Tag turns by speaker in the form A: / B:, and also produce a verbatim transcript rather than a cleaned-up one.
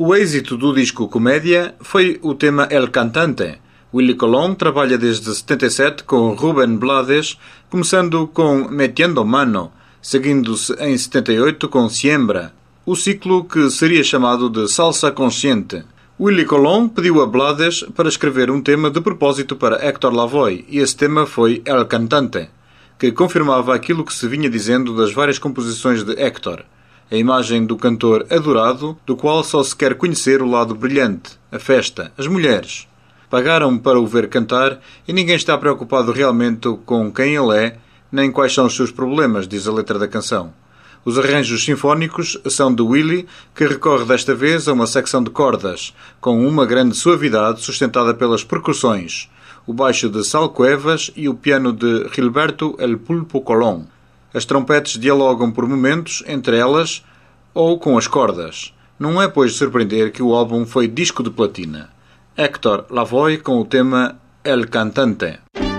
A: O êxito do disco Comédia foi o tema El Cantante. Willy Colón trabalha desde setenta e sete com Rubén Blades, começando com Metiendo Mano, seguindo-se em setenta e oito com Siembra, o ciclo que seria chamado de Salsa Consciente. Willy Colón pediu a Blades para escrever um tema de propósito para Héctor Lavoe, e esse tema foi El Cantante, que confirmava aquilo que se vinha dizendo das várias composições de Héctor, a imagem do cantor adorado, do qual só se quer conhecer o lado brilhante, a festa, as mulheres. Pagaram para o ver cantar e ninguém está preocupado realmente com quem ele é, nem quais são os seus problemas, diz a letra da canção. Os arranjos sinfónicos são de Willy, que recorre desta vez a uma secção de cordas, com uma grande suavidade sustentada pelas percussões, o baixo de Sal Cuevas e o piano de Gilberto El Pulpo Colón. As trompetes dialogam por momentos entre elas ou com as cordas. Não é, pois, de surpreender que o álbum foi disco de platina. Héctor Lavoe com o tema El Cantante.